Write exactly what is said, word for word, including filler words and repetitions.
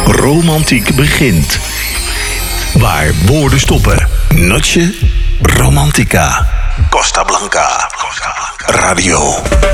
romantiek begint. Waar woorden stoppen. Noche Romantica. Costa Blanca. Radio.